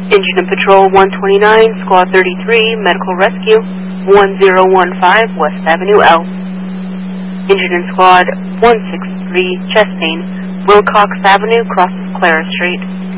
Incident Patrol 129, Squad 33, Medical Rescue, 1015 West Avenue L. Incident Squad 163, Chest Pain, Wilcox Avenue, crosses Clara Street.